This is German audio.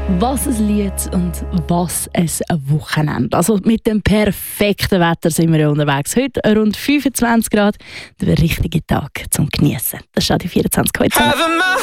Was ein Lied und was ein Wochenende. Also mit dem perfekten Wetter sind wir ja unterwegs. Heute rund 25 Grad, der richtige Tag zum Geniessen. Das ist die 24 heute.